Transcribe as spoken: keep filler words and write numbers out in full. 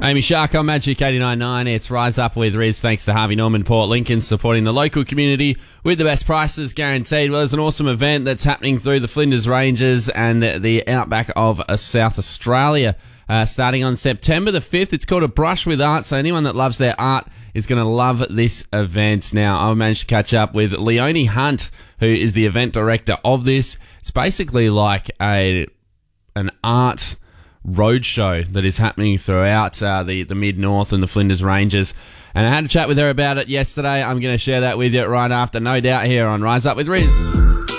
Amy Shark on Magic eighty-nine point nine. It's Rise Up with Riz. Thanks to Harvey Norman Port Lincoln supporting the local community with the best prices guaranteed. Well, there's an awesome event that's happening through the Flinders Ranges and the outback of uh, South Australia uh, starting on September the fifth. It's called A Brush with Art, so anyone that loves their art is going to love this event. Now, I managed to catch up with Leonie Hunt, who is the event director of this. It's basically like a an art roadshow that is happening throughout uh, the, the mid-north and the Flinders Ranges. And I had a chat with her about it yesterday. I'm going to share that with you right after, no doubt, here on Rise Up with Riz.